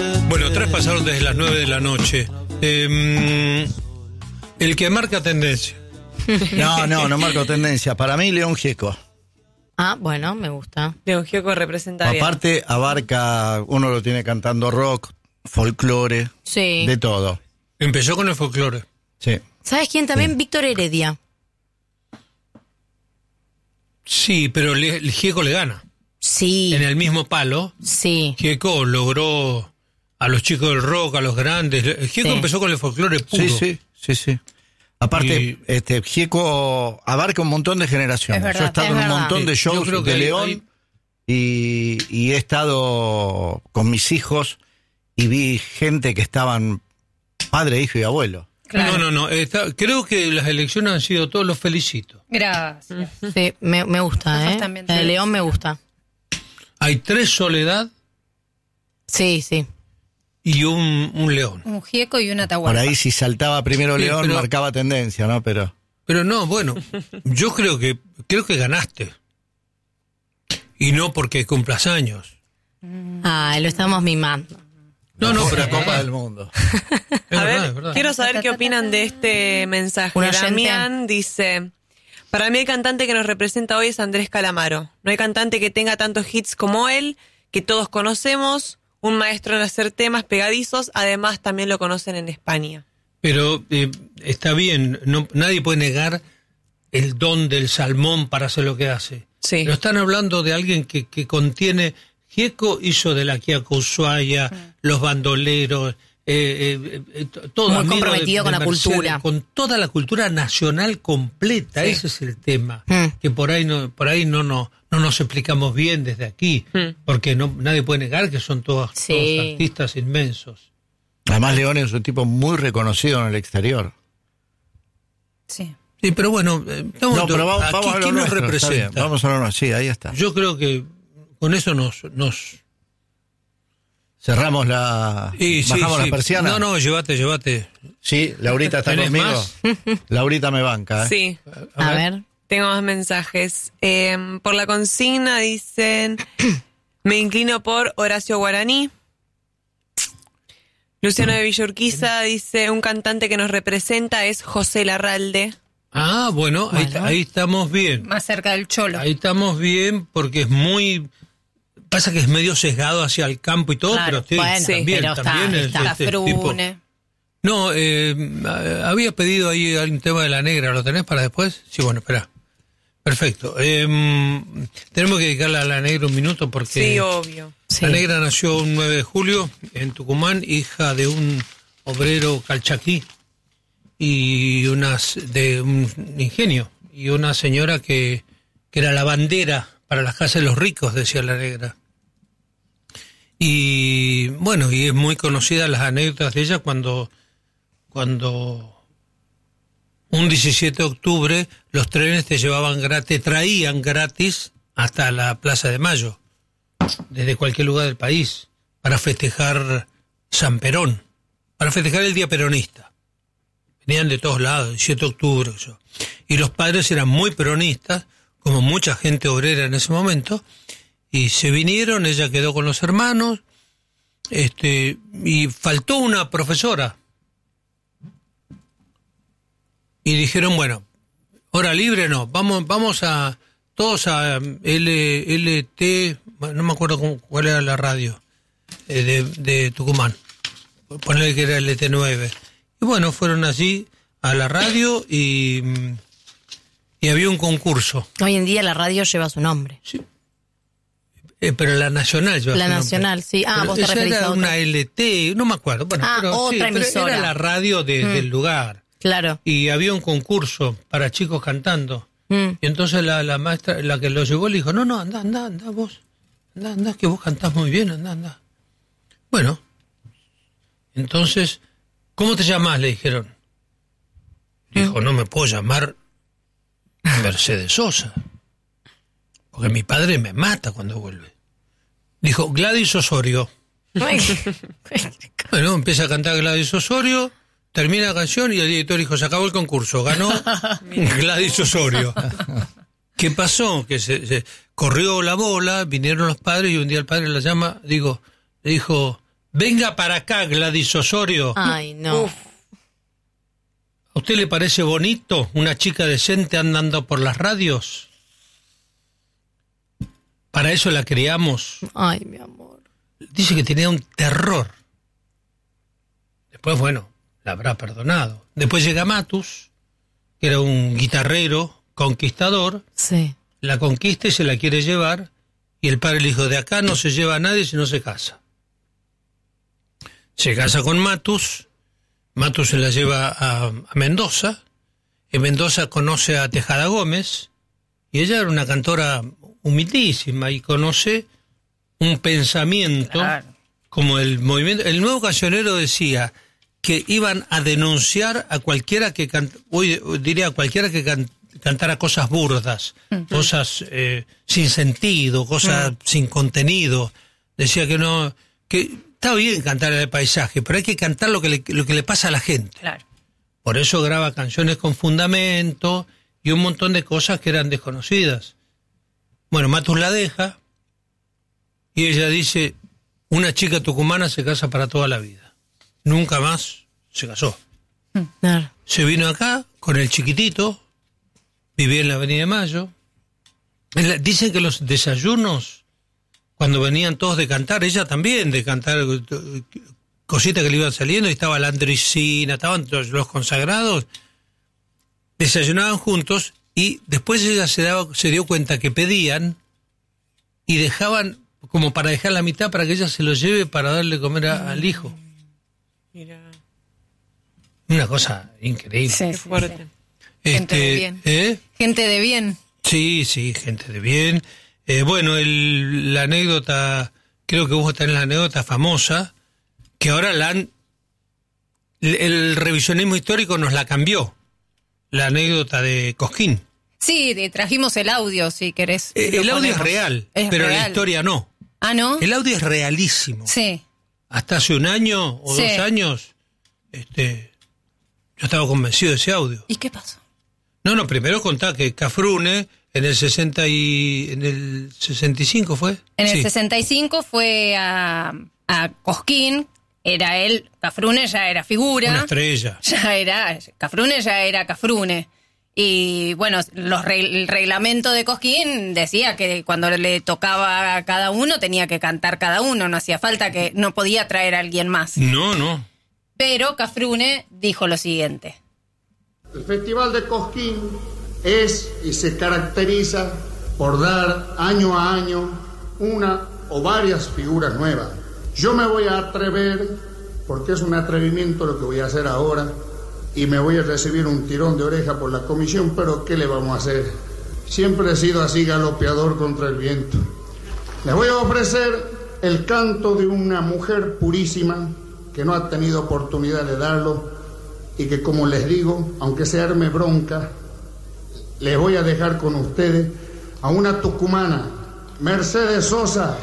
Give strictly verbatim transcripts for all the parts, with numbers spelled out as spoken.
Bueno, tres pasaron desde las nueve de la noche. Eh, el que marca tendencia. No, no, no marco tendencia. Para mí, León Gieco. Ah, bueno, me gusta. León Gieco representa bien. Aparte, abarca, uno lo tiene cantando rock, folclore, Sí. de todo. Empezó con el folclore. Sí. ¿Sabes quién también? Sí. Víctor Heredia. Sí, pero le, el Gieco le gana. Sí. En el mismo palo, Sí. Gieco logró a los chicos del rock, a los grandes. El Gieco Sí. empezó con el folclore puro. Sí, sí, sí, sí. Aparte, Y- este Gieco abarca un montón de generaciones. Es verdad, Yo he estado es en un verdad. montón de Sí, yo shows creo que de hay- León hay- y, y he estado con mis hijos y vi gente que estaban padre, hijo y abuelo. Claro. No, no, no. Está, creo que las elecciones han sido todos, los felicito. Gracias. Sí, me, me gusta, Nosotros ¿eh? también La de te León me gusta. Hay tres Soledad Sí, sí. y un, un León. Un Gieco y una Por Atahualpa. ahí si saltaba primero Sí, León pero- marcaba tendencia, ¿no? Pero Pero no, bueno, yo creo que creo que ganaste. Y no porque cumplas años. Ah, lo estamos mimando. No, no, pero la es Copa verdad. del Mundo. Es A verdad, ver, es verdad. quiero saber qué opinan de este mensaje. Un oyente. Damián dice: para mí el cantante que nos representa hoy es Andrés Calamaro. No hay cantante que tenga tantos hits como él, que todos conocemos, un maestro en hacer temas pegadizos, además también lo conocen en España. Pero eh, está bien, no, nadie puede negar el don del salmón para hacer lo que hace. Sí. Pero están hablando de alguien que, que contiene... Gieco hizo de la Quiaco Ushuaia, Mm. los bandoleros, eh, eh, eh, todo. Muy amigo comprometido con la cultura. Con toda la cultura nacional completa, Sí. ese es el tema. Mm. Que por ahí no por ahí no, no, no nos explicamos bien desde aquí, Mm. porque no nadie puede negar que son todos, Sí. todos artistas inmensos. Además León es un tipo muy reconocido en el exterior. Sí. Sí, pero bueno, eh, estamos No, pero vamos, aquí, vamos a lo ¿quién nos nuestro, está bien, representa? vamos a lo nuestro, sí, ahí está. Yo creo que con eso nos... nos Cerramos la... y sí, bajamos sí. la persiana. No, no, llévate, llévate. Sí, Laurita está ¿Tenés conmigo. más? Laurita me banca, ¿eh? Sí, A ver. tengo más mensajes. Eh, por la consigna dicen: me inclino por Horacio Guaraní. Luciano de Villurquiza dice: un cantante que nos representa es José Larralde. Ah, bueno, ahí, Bueno. ahí estamos bien. Más cerca del Cholo. Ahí estamos bien porque es muy... Pasa que es medio sesgado hacia el campo y todo, Claro, pero sí, bueno, también, pero está- también es está este tipo. Frune. No, eh, a- había pedido ahí un tema de la negra, ¿lo tenés para después? Sí, bueno, espera. Perfecto. Eh, tenemos que dedicarle a la negra un minuto porque... Sí, obvio. Sí. La negra nació un nueve de julio en Tucumán, hija de un obrero calchaquí y unas de un ingenio y una señora que, que era la bandera para las casas de los ricos, decía la negra. Y bueno, y es muy conocida las anécdotas de ella cuando cuando un diecisiete de octubre los trenes te llevaban gratis, te traían gratis hasta la Plaza de Mayo, desde cualquier lugar del país, para festejar San Perón, para festejar el Día Peronista. Venían de todos lados, diecisiete de octubre. Eso. Y los padres eran muy peronistas, como mucha gente obrera en ese momento, y se vinieron, ella quedó con los hermanos, este, y faltó una profesora. Y dijeron, bueno, hora libre no, vamos, vamos a todos a L, L T, bueno, no me acuerdo cómo, cuál era la radio eh, de, de Tucumán, ponerle que era L T nueve. Y bueno, fueron allí a la radio y, y había un concurso. Hoy en día la radio lleva su nombre. Eh, pero la nacional lleva La su nombre. nacional, sí. Ah, Pero vos te esa referís era a otra. una L T, no me acuerdo. Bueno, Ah, pero, sí, otra pero emisora. era la radio de- Mm. del lugar. Claro. Y había un concurso para chicos cantando. Mm. Y entonces la, la maestra, la que lo llevó, le dijo, no, no, anda, anda, anda vos. Anda, anda, que vos cantás muy bien, anda, anda. Bueno, entonces, ¿cómo te llamás? Le dijeron. Dijo, no me puedo llamar Mercedes Sosa, porque mi padre me mata cuando vuelve. Dijo, Gladys Osorio. Bueno, empieza a cantar Gladys Osorio, termina la canción y el director dijo, se acabó el concurso, ganó Gladys Osorio. ¿Qué pasó? Que se, se corrió la bola, vinieron los padres y un día el padre la llama, digo, le dijo, Venga para acá, Gladys Osorio. Ay, no. Uf. ¿A usted le parece bonito una chica decente andando por las radios? Para eso la criamos. Ay, mi amor. Dice que tenía un terror. Después, bueno, la habrá perdonado. Después llega Matus, que era un guitarrero, conquistador. Sí. La conquista y se la quiere llevar. Y el padre le dijo, de acá no se lleva a nadie si no se casa. Se casa con Matus. Matus se la lleva a, a Mendoza. En Mendoza conoce a Tejada Gómez. Y ella era una cantora humildísima y conoce un pensamiento Claro. como el movimiento. El Nuevo Cancionero decía que iban a denunciar a cualquiera que can, hoy diría a cualquiera que can, cantara cosas burdas, uh-huh. cosas eh, sin sentido, cosas uh-huh. sin contenido. Decía que no, que está bien cantar el paisaje, pero hay que cantar lo que le, lo que le pasa a la gente. Claro. Por eso graba canciones con fundamento y un montón de cosas que eran desconocidas. Bueno, Matus la deja y ella dice, una chica tucumana se casa para toda la vida. Nunca más se casó. Claro. Se vino acá con el chiquitito, vivía en la Avenida de Mayo. En la, dicen que los desayunos, cuando venían todos de cantar, ella también de cantar cositas que le iban saliendo, y estaba la Andricina, estaban los consagrados, desayunaban juntos. Y después ella se daba, se dio cuenta que pedían y dejaban como para dejar la mitad para que ella se lo lleve para darle de comer a, al hijo. Mira. Una cosa increíble. Sí, Qué sí, fuerte. sí. Gente de Este, bien. ¿eh? Gente de bien. Sí, sí, gente de bien. Eh, bueno, el, la anécdota, creo que vos tenés la anécdota famosa, que ahora la han, el, el revisionismo histórico nos la cambió. La anécdota de Cosquín. Sí, te trajimos el audio, si querés. Eh, Lo el audio es ponemos. real, Es pero real. la historia no. Ah, ¿no? El audio es realísimo. Sí. Hasta hace un año o Sí. dos años, este, yo estaba convencido de ese audio. ¿Y qué pasó? No, no, primero contá que Cafrune en el sesenta y en el sesenta y cinco fue. En el Sí. sesenta y cinco fue a, a Cosquín, era él, Cafrune ya era figura. Una estrella. Ya era, Cafrune ya era Cafrune. Y bueno, los re- el reglamento de Cosquín decía que cuando le tocaba a cada uno tenía que cantar cada uno, no hacía falta que, no podía traer a alguien más. No, no. Pero Cafrune dijo lo siguiente. El Festival de Cosquín es y se caracteriza por dar año a año una o varias figuras nuevas. Yo me voy a atrever, porque es un atrevimiento lo que voy a hacer ahora, y me voy a recibir un tirón de oreja por la comisión, pero ¿qué le vamos a hacer? Siempre he sido así galopeador contra el viento. Les voy a ofrecer el canto de una mujer purísima que no ha tenido oportunidad de darlo y que, como les digo, aunque se arme bronca, les voy a dejar con ustedes a una tucumana, Mercedes Sosa.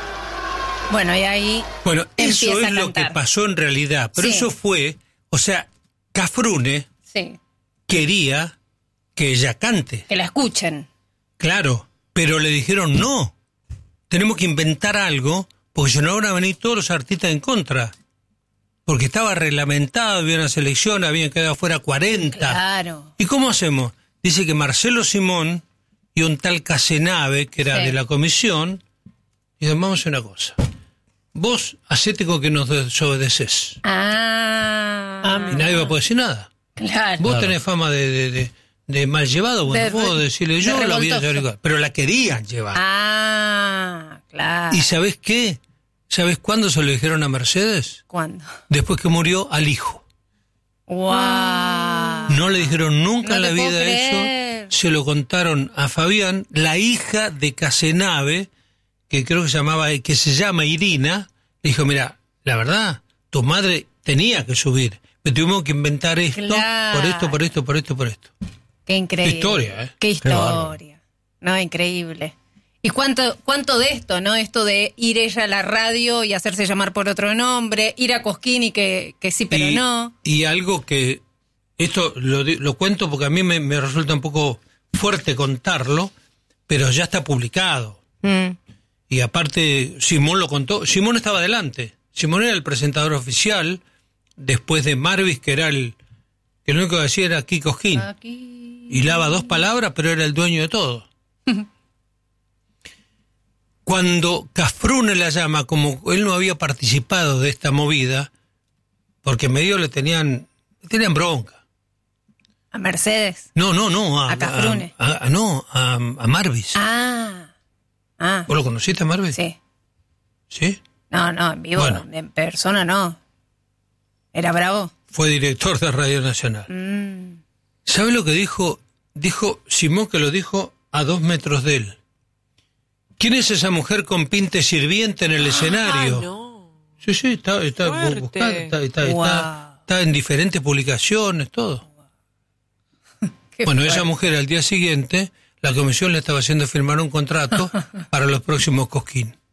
Bueno, y ahí Bueno, eso empieza es a lo que cantar. pasó en realidad. Pero Sí. eso fue, o sea, Cafrune Sí, quería que ella cante. que la escuchen. Claro, pero le dijeron no. Tenemos que inventar algo, porque si no van a venir todos los artistas en contra. Porque estaba reglamentado, había una selección, habían quedado fuera cuarenta. Claro. ¿Y cómo hacemos? Dice que Marcelo Simón y un tal Casenave, que era Sí. de la comisión, dijeron, vamos a hacer una cosa. Vos hacete con que nos desobedeces. Ah, Y nadie va a poder decir nada. claro. Vos tenés fama de, de, de, de mal llevado, bueno, De- puedo de- decirle de yo, la voy a revoltoso. llevar igual. Pero la querían llevar. Ah, claro. ¿Y sabés qué? ¿Sabés cuándo se lo dijeron a Mercedes? ¿Cuándo? Después que murió al hijo. Wow. No le dijeron nunca No en la te puedo vida creer. eso. Se lo contaron a Fabián, la hija de Casenave, que creo que se llamaba, que se llama Irina. Le dijo, mira, la verdad, tu madre tenía que subir, pero tuvimos que inventar esto, Claro. por esto, por esto, por esto, por esto. Qué increíble. Qué historia, ¿eh? Qué Qué bárbaro. historia. No, increíble. ¿Y cuánto, cuánto de esto, no? Esto de ir ella a la radio y hacerse llamar por otro nombre, ir a Cosquín y que, que sí, pero y, no. Y algo que, esto lo, di- lo cuento porque a mí me, me resulta un poco fuerte contarlo, pero ya está publicado. Mm. Y aparte, Simón lo contó. Simón estaba adelante. Simón era el presentador oficial, después de Marvis, que era el que lo único que hacía era Kiko Skin. Aquí. Hilaba dos palabras, pero era el dueño de todo. Cuando Cafrune la llama, como él no había participado de esta movida, porque medio le tenían, le tenían bronca. A Mercedes. No, no, no. A, A Cafrune. A, a- no, a, a Marvis. Ah. Ah. ¿Vos lo conociste a Marvis? Sí. ¿Sí? No, no, en vivo, Bueno. en persona no. ¿Era bravo? Fue director de Radio Nacional. Mm. ¿Sabe lo que dijo? Dijo Simón, que lo dijo a dos metros de él. ¿Quién es esa mujer con pinte sirviente en el escenario? Ah, no. Sí, sí, está, está Fuerte. buscando, está, está, Wow. está, está en diferentes publicaciones, todo. Qué Bueno, fuerte. esa mujer al día siguiente, la comisión le estaba haciendo firmar un contrato para los próximos Cosquín.